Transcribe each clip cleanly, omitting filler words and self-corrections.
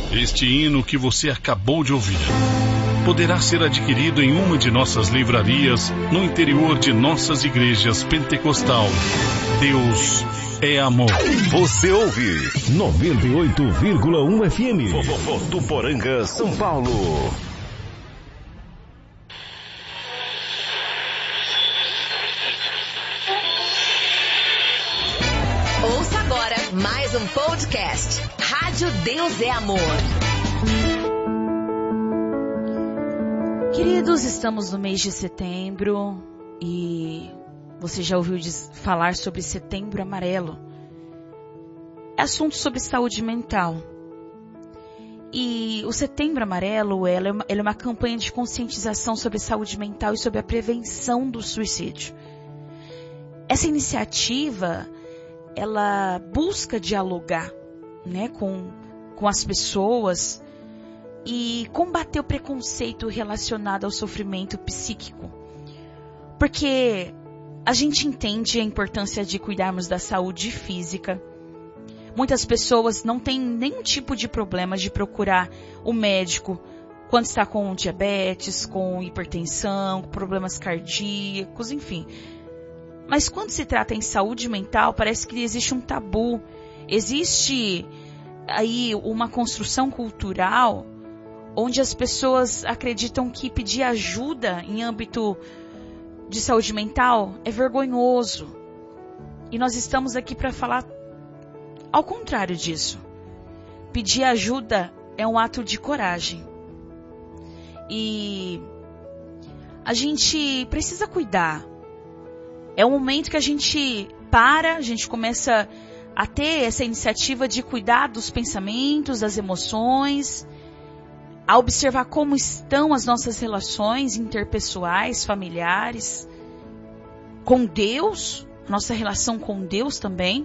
Este hino que você acabou de ouvir poderá ser adquirido em uma de nossas livrarias no interior de nossas igrejas pentecostal. Deus é amor. Você ouve 98,1 FM. Votuporanga, São Paulo. Ouça agora mais um podcast. Rádio Deus é Amor. Queridos, estamos no mês de setembro e você já ouviu falar sobre Setembro Amarelo. É assunto sobre saúde mental. E o Setembro Amarelo, ela é uma campanha de conscientização sobre saúde mental e sobre a prevenção do suicídio. Essa iniciativa, ela busca dialogar, né, com as pessoas e combater o preconceito relacionado ao sofrimento psíquico. Porque a gente entende a importância de cuidarmos da saúde física. Muitas pessoas não têm nenhum tipo de problema de procurar o médico quando está com diabetes, com hipertensão, com problemas cardíacos, enfim. Mas quando se trata em saúde mental, parece que existe um tabu. Existe aí uma construção cultural onde as pessoas acreditam que pedir ajuda em âmbito de saúde mental é vergonhoso. E nós estamos aqui para falar ao contrário disso. Pedir ajuda é um ato de coragem. E a gente precisa cuidar. É um momento que a gente começa a ter essa iniciativa de cuidar dos pensamentos, das emoções, a observar como estão as nossas relações interpessoais, familiares, com Deus, nossa relação com Deus também.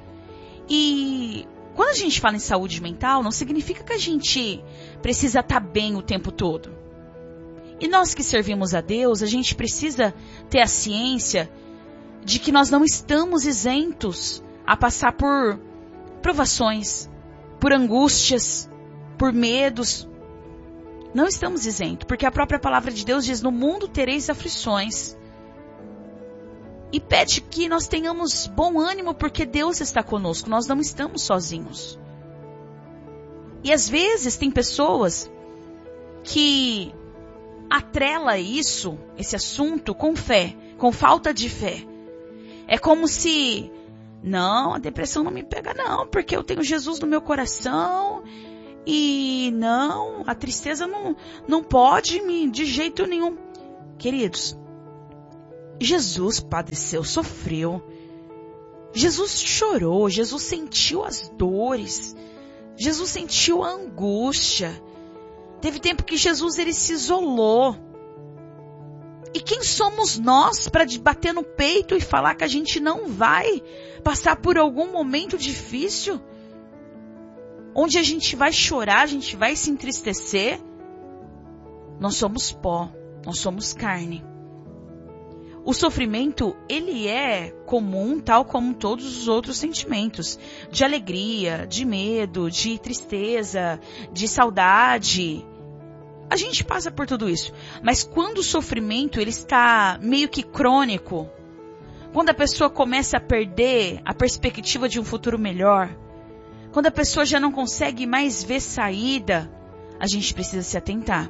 E quando a gente fala em saúde mental, não significa que a gente precisa estar bem o tempo todo. E nós que servimos a Deus, a gente precisa ter a ciência de que nós não estamos isentos a passar por provações, por angústias, por medos. Não estamos isentos, porque a própria palavra de Deus diz: no mundo tereis aflições. E pede que nós tenhamos bom ânimo, porque Deus está conosco, nós não estamos sozinhos. E às vezes tem pessoas que atrelam esse assunto com fé, com falta de fé. É como se, não, a depressão não me pega não, porque eu tenho Jesus no meu coração. E não, a tristeza não pode me de jeito nenhum. Queridos, Jesus padeceu, sofreu. Jesus chorou, Jesus sentiu as dores. Jesus sentiu a angústia. Teve tempo que Jesus ele se isolou. E quem somos nós para bater no peito e falar que a gente não vai passar por algum momento difícil? Onde a gente vai chorar, a gente vai se entristecer. Nós somos pó, nós somos carne. O sofrimento, ele é comum, tal como todos os outros sentimentos. De alegria, de medo, de tristeza, de saudade. A gente passa por tudo isso. Mas quando o sofrimento ele está meio que crônico, quando a pessoa começa a perder a perspectiva de um futuro melhor, quando a pessoa já não consegue mais ver saída, a gente precisa se atentar.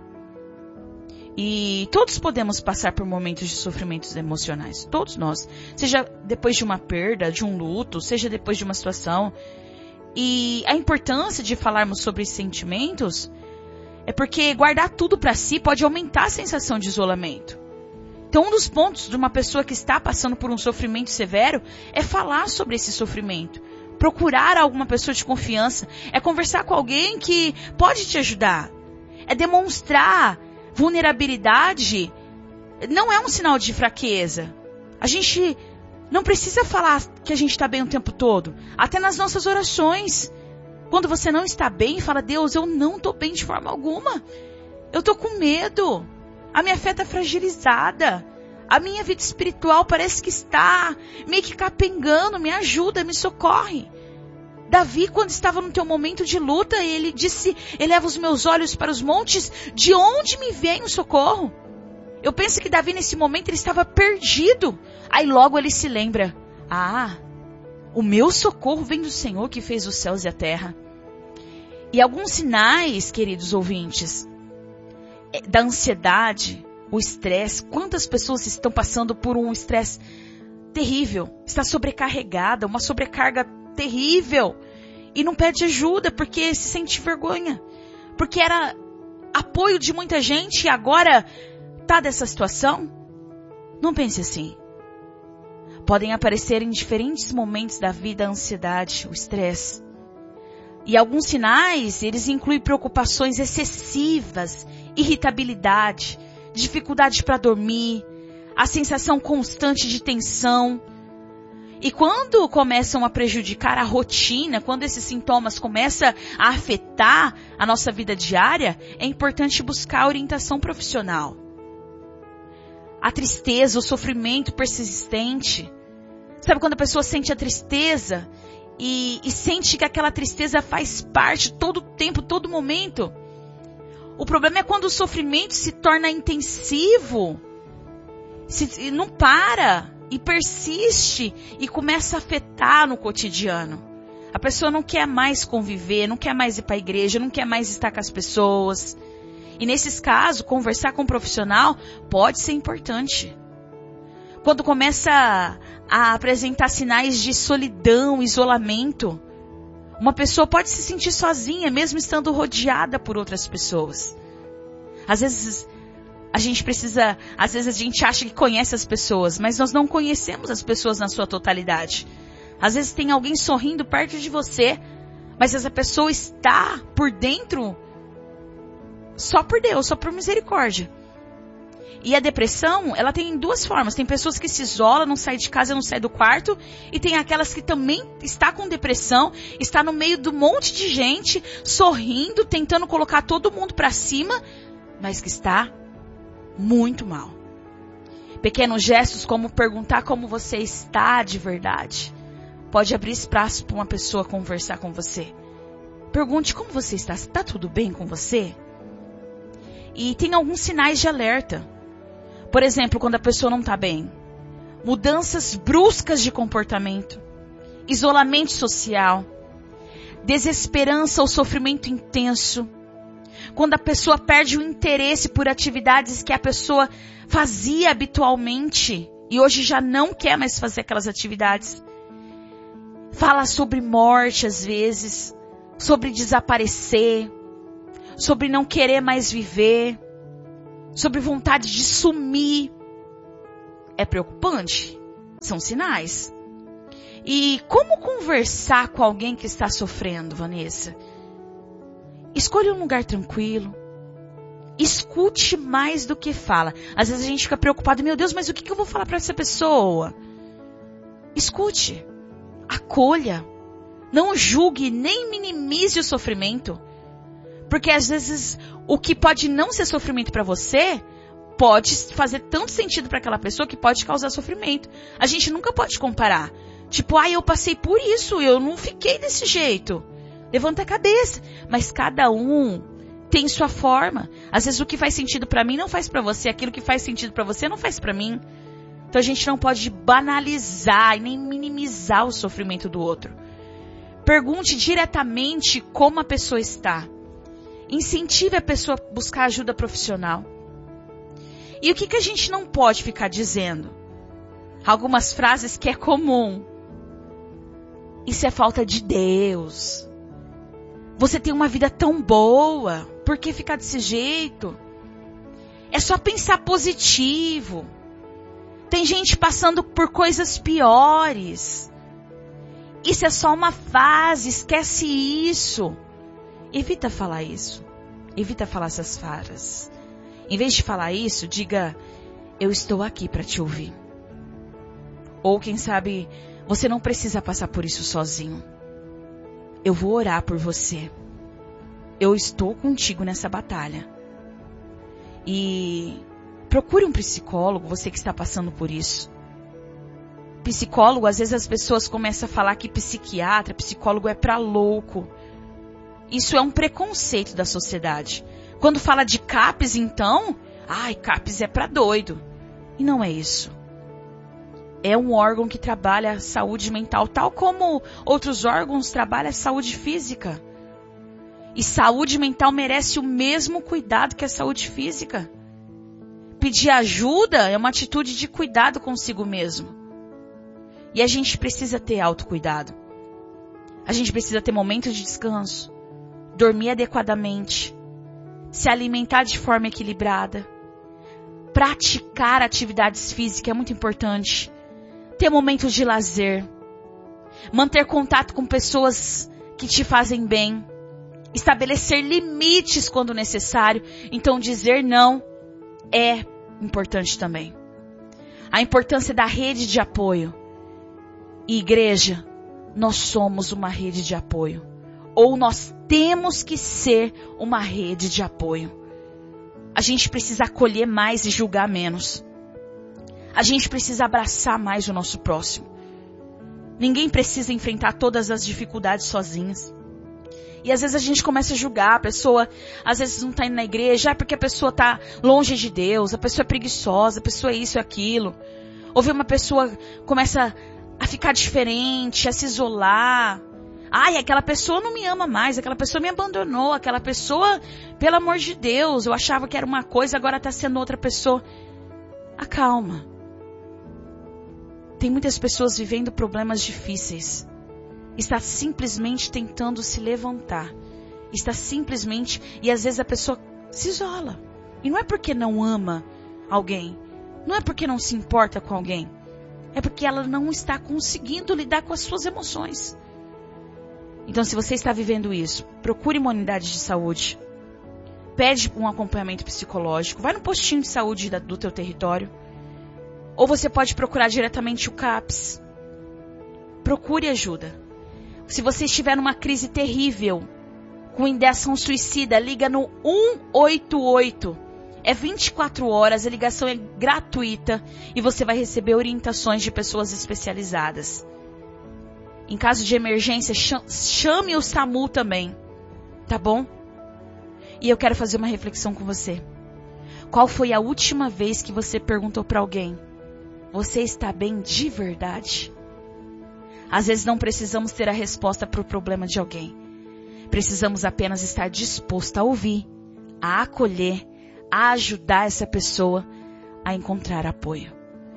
E todos podemos passar por momentos de sofrimentos emocionais. Todos nós. Seja depois de uma perda, de um luto, seja depois de uma situação. E a importância de falarmos sobre esses sentimentos é porque guardar tudo para si pode aumentar a sensação de isolamento. Então, um dos pontos de uma pessoa que está passando por um sofrimento severo é falar sobre esse sofrimento. Procurar alguma pessoa de confiança, é conversar com alguém que pode te ajudar. É demonstrar vulnerabilidade, não é um sinal de fraqueza. A gente não precisa falar que a gente está bem o tempo todo. Até nas nossas orações. Quando você não está bem, fala: Deus, eu não estou bem de forma alguma. Eu estou com medo. A minha fé está fragilizada. A minha vida espiritual parece que está meio que capengando. Me ajuda, me socorre. Davi, quando estava no teu momento de luta, ele disse, eleva os meus olhos para os montes, de onde me vem o socorro? Eu penso que Davi, nesse momento, ele estava perdido. Aí logo ele se lembra, o meu socorro vem do Senhor que fez os céus e a terra. E alguns sinais, queridos ouvintes, da ansiedade, o estresse. Quantas pessoas estão passando por um estresse terrível? Está sobrecarregada, uma sobrecarga terrível. E não pede ajuda porque se sente vergonha. Porque era apoio de muita gente e agora está dessa situação? Não pense assim. Podem aparecer em diferentes momentos da vida a ansiedade, o estresse. E alguns sinais, eles incluem preocupações excessivas, irritabilidade, dificuldade para dormir, a sensação constante de tensão. E quando começam a prejudicar a rotina, quando esses sintomas começam a afetar a nossa vida diária, é importante buscar orientação profissional. A tristeza, o sofrimento persistente. Sabe quando a pessoa sente a tristeza e sente que aquela tristeza faz parte todo tempo, todo momento? O problema é quando o sofrimento se torna intensivo, não para e persiste e começa a afetar no cotidiano. A pessoa não quer mais conviver, não quer mais ir para a igreja, não quer mais estar com as pessoas. E nesses casos, conversar com um profissional pode ser importante. Quando começa a apresentar sinais de solidão, isolamento, uma pessoa pode se sentir sozinha, mesmo estando rodeada por outras pessoas. Às vezes a gente acha que conhece as pessoas, mas nós não conhecemos as pessoas na sua totalidade. Às vezes tem alguém sorrindo perto de você, mas essa pessoa está por dentro só por Deus, só por misericórdia. E a depressão, ela tem duas formas. Tem pessoas que se isolam, não saem de casa, não saem do quarto. E tem aquelas que também está com depressão, está no meio de um monte de gente, sorrindo, tentando colocar todo mundo para cima, mas que está muito mal. Pequenos gestos como perguntar como você está de verdade pode abrir espaço para uma pessoa conversar com você. Pergunte como você está. Está tudo bem com você? E tem alguns sinais de alerta. Por exemplo, quando a pessoa não está bem. Mudanças bruscas de comportamento. Isolamento social. Desesperança ou sofrimento intenso. Quando a pessoa perde o interesse por atividades que a pessoa fazia habitualmente e hoje já não quer mais fazer aquelas atividades. Fala sobre morte às vezes, sobre desaparecer, sobre não querer mais viver, sobre vontade de sumir. É preocupante, são sinais. E como conversar com alguém que está sofrendo, Vanessa? Escolha um lugar tranquilo. Escute mais do que fala. Às vezes a gente fica preocupado. Meu Deus, mas o que eu vou falar para essa pessoa? Escute. Acolha. Não julgue nem minimize o sofrimento. Porque às vezes o que pode não ser sofrimento para você pode fazer tanto sentido para aquela pessoa que pode causar sofrimento. A gente nunca pode comparar. Tipo, eu passei por isso, eu não fiquei desse jeito. Levanta a cabeça. Mas cada um tem sua forma. Às vezes o que faz sentido para mim não faz para você. Aquilo que faz sentido para você não faz para mim. Então a gente não pode banalizar e nem minimizar o sofrimento do outro. Pergunte diretamente como a pessoa está. Incentive a pessoa a buscar ajuda profissional. E o que a gente não pode ficar dizendo? Algumas frases que é comum. Isso é falta de Deus. Você tem uma vida tão boa. Por que ficar desse jeito? É só pensar positivo. Tem gente passando por coisas piores. Isso é só uma fase. Esquece isso. Evita falar isso. Evita falar essas frases. Em vez de falar isso, diga: eu estou aqui para te ouvir. Ou quem sabe, você não precisa passar por isso sozinho. Eu vou orar por você. Eu estou contigo nessa batalha. E procure um psicólogo, você que está passando por isso. psicólogo, às vezes as pessoas começam a falar que psiquiatra, psicólogo é pra louco. Isso é um preconceito da sociedade. Quando fala de CAPS, então, CAPS é pra doido. E não é isso. É um órgão que trabalha a saúde mental, tal como outros órgãos trabalham a saúde física. E saúde mental merece o mesmo cuidado que a saúde física. Pedir ajuda é uma atitude de cuidado consigo mesmo. E a gente precisa ter autocuidado. A gente precisa ter momentos de descanso, dormir adequadamente, se alimentar de forma equilibrada, praticar atividades físicas é muito importante, ter momentos de lazer, manter contato com pessoas que te fazem bem, estabelecer limites quando necessário. Então dizer não é importante também. A importância da rede de apoio. E igreja, nós somos uma rede de apoio. Ou nós temos que ser uma rede de apoio. A gente precisa acolher mais e julgar menos. A gente precisa abraçar mais o nosso próximo. Ninguém precisa enfrentar todas as dificuldades sozinhas. E às vezes a gente começa a julgar, a pessoa às vezes não está indo na igreja, porque a pessoa está longe de Deus, a pessoa é preguiçosa, a pessoa é isso e aquilo. Ou vê uma pessoa começa a ficar diferente, a se isolar. Aquela pessoa não me ama mais, aquela pessoa me abandonou, aquela pessoa, pelo amor de Deus, eu achava que era uma coisa, agora está sendo outra pessoa. Acalma. Tem muitas pessoas vivendo problemas difíceis. Está simplesmente tentando se levantar. Está simplesmente... E às vezes a pessoa se isola. E não é porque não ama alguém. Não é porque não se importa com alguém. É porque ela não está conseguindo lidar com as suas emoções. Então, se você está vivendo isso, procure uma unidade de saúde. Pede um acompanhamento psicológico. Vai no postinho de saúde do teu território. Ou você pode procurar diretamente o CAPS. Procure ajuda. Se você estiver numa crise terrível, com ideação suicida, liga no 188. É 24 horas, a ligação é gratuita e você vai receber orientações de pessoas especializadas. Em caso de emergência, chame o SAMU também, tá bom? E eu quero fazer uma reflexão com você. Qual foi a última vez que você perguntou para alguém: você está bem de verdade? Às vezes não precisamos ter a resposta para o problema de alguém. Precisamos apenas estar disposto a ouvir, a acolher, a ajudar essa pessoa a encontrar apoio.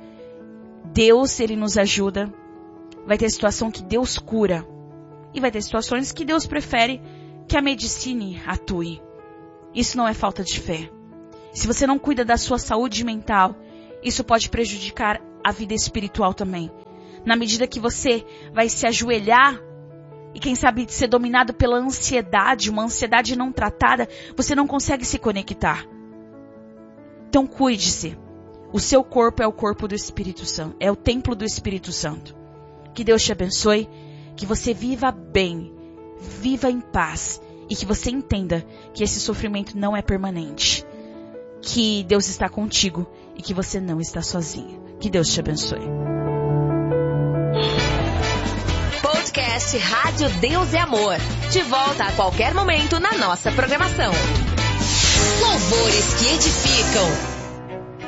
Deus, Ele nos ajuda. Vai ter situação que Deus cura. E vai ter situações que Deus prefere que a medicina atue. Isso não é falta de fé. Se você não cuida da sua saúde mental, isso pode prejudicar a vida espiritual também. Na medida que você vai se ajoelhar e quem sabe ser dominado pela ansiedade, uma ansiedade não tratada, você não consegue se conectar. Então cuide-se. O seu corpo é o corpo do Espírito Santo, é o templo do Espírito Santo. Que Deus te abençoe, que você viva bem, viva em paz e que você entenda que esse sofrimento não é permanente. Que Deus está contigo e que você não está sozinha. Que Deus te abençoe. Podcast Rádio Deus é Amor. De volta a qualquer momento na nossa programação. Louvores que edificam.